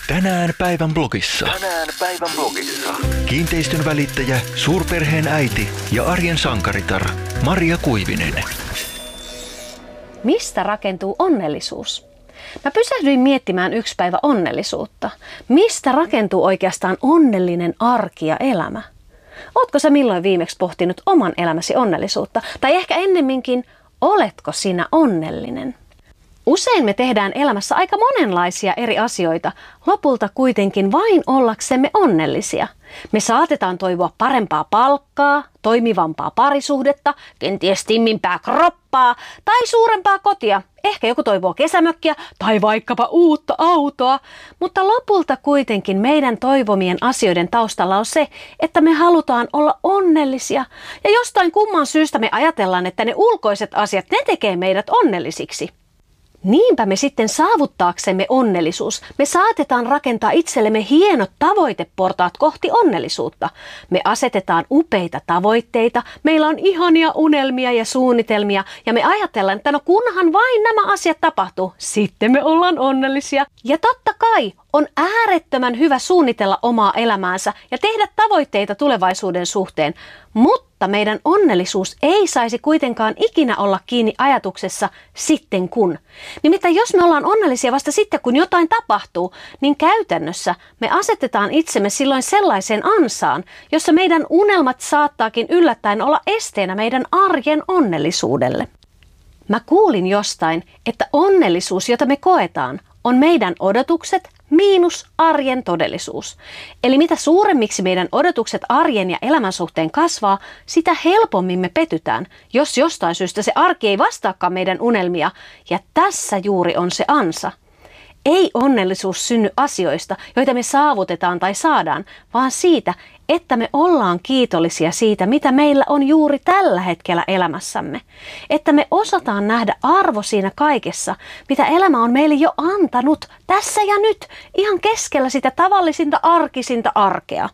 Tänään päivän blogissa. Kiinteistön välittäjä, suurperheen äiti ja arjen sankaritar Maria Kuivinen. Mistä rakentuu onnellisuus? Mä pysähdyin miettimään yksi päivä onnellisuutta. Mistä rakentuu oikeastaan onnellinen arki ja elämä? Ootko sä milloin viimeksi pohtinut oman elämäsi onnellisuutta? Tai ehkä ennemminkin, oletko sinä onnellinen? Usein me tehdään elämässä aika monenlaisia eri asioita, lopulta kuitenkin vain ollaksemme onnellisia. Me saatetaan toivoa parempaa palkkaa, toimivampaa parisuhdetta, kenties timmimpää kroppaa tai suurempaa kotia. Ehkä joku toivoo kesämökkiä tai vaikkapa uutta autoa, mutta lopulta kuitenkin meidän toivomien asioiden taustalla on se, että me halutaan olla onnellisia. Ja jostain kumman syystä me ajatellaan, että ne ulkoiset asiat, ne tekee meidät onnellisiksi. Niinpä me sitten saavuttaaksemme onnellisuus, me saatetaan rakentaa itsellemme hienot tavoiteportaat kohti onnellisuutta. Me asetetaan upeita tavoitteita, meillä on ihania unelmia ja suunnitelmia ja me ajatellaan, että no kunhan vain nämä asiat tapahtuu, sitten me ollaan onnellisia. Ja totta kai on äärettömän hyvä suunnitella omaa elämäänsä ja tehdä tavoitteita tulevaisuuden suhteen, mutta meidän onnellisuus ei saisi kuitenkaan ikinä olla kiinni ajatuksessa sitten kun. Nimittäin jos me ollaan onnellisia vasta sitten kun jotain tapahtuu, niin käytännössä me asetetaan itsemme silloin sellaiseen ansaan, jossa meidän unelmat saattaakin yllättäen olla esteenä meidän arjen onnellisuudelle. Mä kuulin jostain, että onnellisuus, jota me koetaan, on meidän odotukset miinus arjen todellisuus. Eli mitä suuremmiksi meidän odotukset arjen ja elämän suhteen kasvaa, sitä helpommin me petytään, jos jostain syystä se arki ei vastaakaan meidän unelmia. Ja tässä juuri on se ansa. Ei onnellisuus synny asioista, joita me saavutetaan tai saadaan, vaan siitä, että me ollaan kiitollisia siitä, mitä meillä on juuri tällä hetkellä elämässämme. Että me osataan nähdä arvo siinä kaikessa, mitä elämä on meille jo antanut tässä ja nyt, ihan keskellä sitä tavallisinta arkisinta arkea.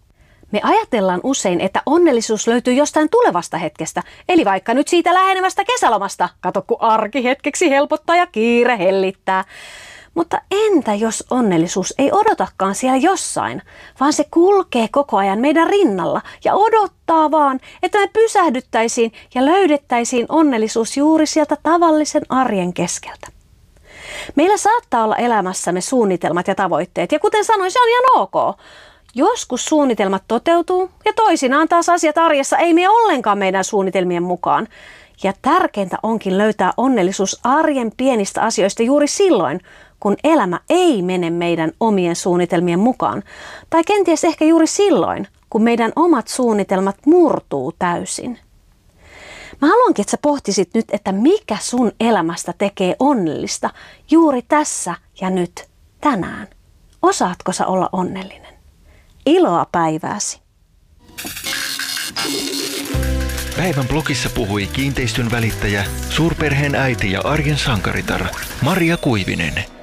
Me ajatellaan usein, että onnellisuus löytyy jostain tulevasta hetkestä, eli vaikka nyt siitä lähenevästä kesälomasta. Kato, kun arki hetkeksi helpottaa ja kiire hellittää. Mutta entä jos onnellisuus ei odotakaan siellä jossain, vaan se kulkee koko ajan meidän rinnalla ja odottaa vaan, että me pysähdyttäisiin ja löydettäisiin onnellisuus juuri sieltä tavallisen arjen keskeltä. Meillä saattaa olla elämässämme suunnitelmat ja tavoitteet, ja kuten sanoin, se on ihan ok. Joskus suunnitelmat toteutuu ja toisinaan taas asiat arjessa ei mene ollenkaan meidän suunnitelmien mukaan. Ja tärkeintä onkin löytää onnellisuus arjen pienistä asioista juuri silloin, kun elämä ei mene meidän omien suunnitelmien mukaan. Tai kenties ehkä juuri silloin, kun meidän omat suunnitelmat murtuu täysin. Mä haluankin, että sä pohtisit nyt, että mikä sun elämästä tekee onnellista juuri tässä ja nyt, tänään. Osaatko sä olla onnellinen? Iloa päivääsi! Päivän blogissa puhui kiinteistön välittäjä, suurperheen äiti ja arjen sankaritar Maria Kuivinen.